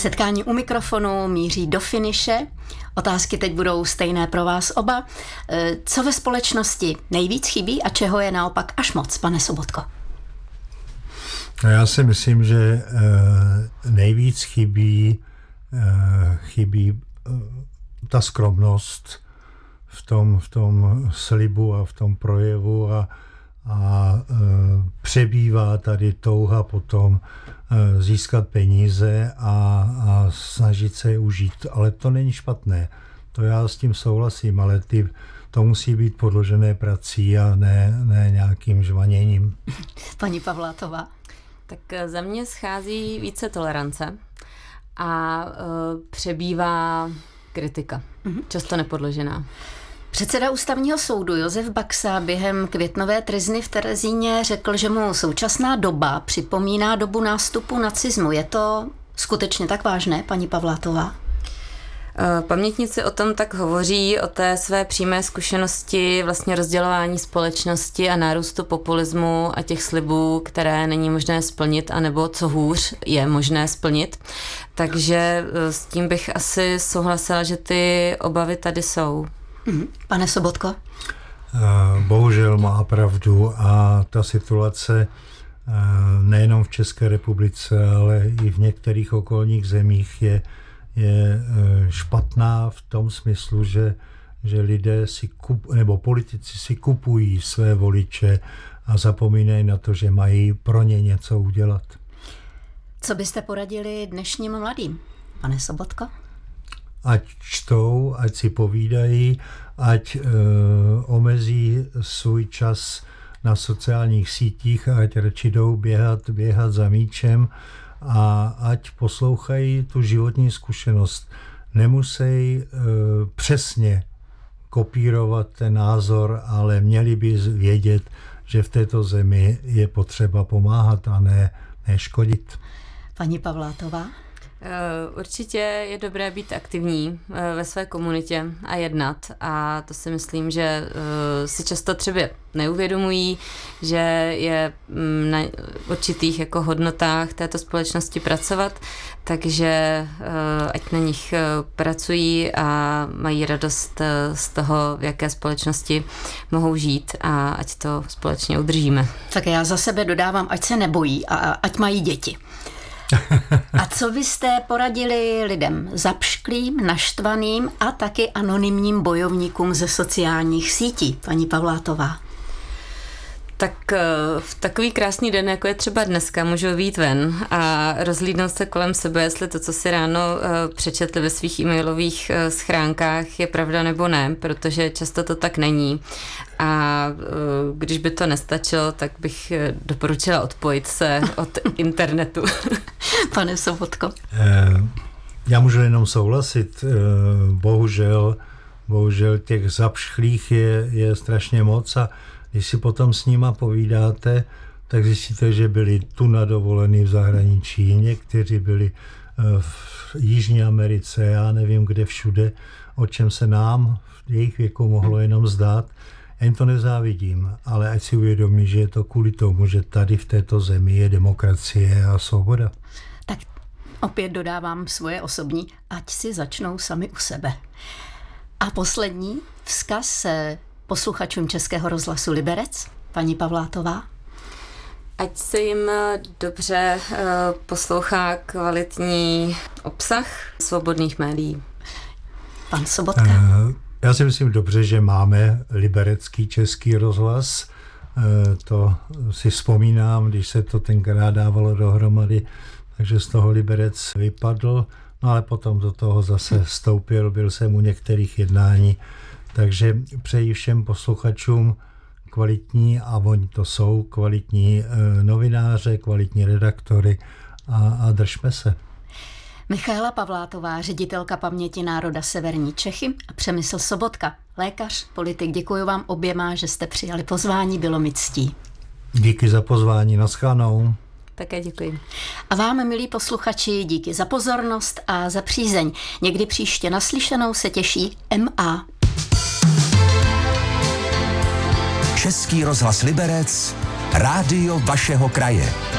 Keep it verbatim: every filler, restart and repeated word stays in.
Setkání u mikrofonu míří do finiše. Otázky teď budou stejné pro vás oba. Co ve společnosti nejvíc chybí a čeho je naopak až moc, pane Sobotko? No já si myslím, že nejvíc chybí, chybí ta skromnost v tom, v tom slibu a v tom projevu a, a přebývá tady touha potom získat peníze a, a snažit se je užít. Ale to není špatné. To já s tím souhlasím, ale ty, to musí být podložené prací a ne, ne nějakým žvaněním. Paní Pavlátová. Tak za mě schází více tolerance a e, přebývá kritika, mm-hmm. často nepodložená. Předseda Ústavního soudu Josef Baxa během květnové tryzny v Terezíně řekl, že mu současná doba připomíná dobu nástupu nacismu. Je to skutečně tak vážné, paní Pavlátová? Pamětníci o tom tak hovoří, o té své přímé zkušenosti vlastně rozdělování společnosti a nárůstu populismu a těch slibů, které není možné splnit, anebo co hůř je možné splnit. Takže s tím bych asi souhlasila, že ty obavy tady jsou. Pane Sobotko? Bohužel má pravdu a ta situace nejenom v České republice, ale i v některých okolních zemích je je špatná v tom smyslu, že, že lidé si kup, nebo politici si kupují své voliče a zapomínají na to, že mají pro ně něco udělat. Co byste poradili dnešním mladým, pane Sobotko? Ať čtou, ať si povídají, ať e, omezí svůj čas na sociálních sítích a ať radši jdou běhat, běhat za míčem a ať poslouchají tu životní zkušenost. Nemusí e, přesně kopírovat ten názor, ale měli by vědět, že v této zemi je potřeba pomáhat a ne, ne škodit. Paní Pavlátová? Určitě je dobré být aktivní ve své komunitě a jednat a to si myslím, že si často třeba neuvědomují, že je na určitých jako hodnotách této společnosti pracovat, takže ať na nich pracují a mají radost z toho, v jaké společnosti mohou žít a ať to společně udržíme. Tak já za sebe dodávám, ať se nebojí a ať mají děti. A co byste poradili lidem zapšklým, naštvaným a taky anonymním bojovníkům ze sociálních sítí, paní Pavlátová? Tak v takový krásný den, jako je třeba dneska, můžou vyjít ven a rozhlídnout se kolem sebe, jestli to, co si ráno přečetli ve svých e-mailových schránkách, je pravda nebo ne, protože často to tak není. A když by to nestačilo, tak bych doporučila odpojit se od internetu. Pane Sobotko. Já můžu jenom souhlasit. Bohužel, bohužel těch zapšchlých je, je strašně moc a když si potom s nima povídáte, tak zjistíte, že byli tu na dovolený v zahraničí, někteří byli v Jižní Americe, já nevím kde všude, o čem se nám v jejich věku mohlo jenom zdát. Já jim to nezávidím, ale ať si uvědomí, že je to kvůli tomu, že tady v této zemi je demokracie a svoboda. Tak opět dodávám svoje osobní, ať si začnou sami u sebe. A poslední vzkaz posluchačům Českého rozhlasu Liberec, paní Pavlátová. Ať se jim dobře poslouchá kvalitní obsah svobodných médií. Pan Sobotka. Uh, já si myslím dobře, že máme liberecký Český rozhlas. Uh, to si vzpomínám, když se to tenkrát dávalo dohromady, takže z toho Liberec vypadl, no ale potom do toho zase vstoupil, byl jsem u některých jednání. Takže přeji všem posluchačům kvalitní, a oni to jsou, kvalitní e, novináře, kvalitní redaktory a, a držme se. Michaela Pavlátová, ředitelka Paměti národa Severní Čechy a Přemysl Sobotka, lékař, politik. Děkuji vám oběma, že jste přijali pozvání, bylo mi ctí. Díky za pozvání, naschledanou. Také děkuji. A vám, milí posluchači, díky za pozornost a za přízeň. Někdy příště naslyšenou se těší M A. Český rozhlas Liberec, rádio vašeho kraje.